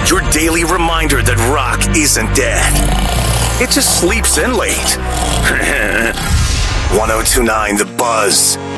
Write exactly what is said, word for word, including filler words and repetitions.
Your daily reminder that rock isn't dead. It just sleeps in late. ten twenty-nine The Buzz.